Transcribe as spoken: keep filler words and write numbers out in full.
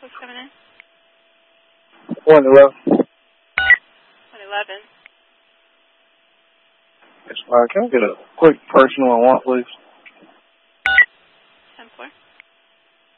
What's coming in? one eleven. one eleven. Yes, uh, can I get a quick personal I want, please?